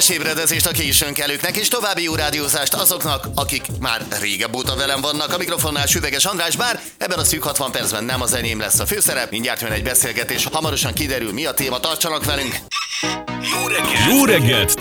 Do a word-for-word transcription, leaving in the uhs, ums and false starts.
kellemes ébredezést a későnkelőknek, és további jó rádiózást azoknak, akik már régebb óta velem vannak. A mikrofonnál Süveges András, bár ebben a szűk hatvan percben nem az enyém lesz a főszerep. Mindjárt jön egy beszélgetés, hamarosan kiderül, mi a téma, tartsanak velünk! Jó reggelt! Jó reggelt!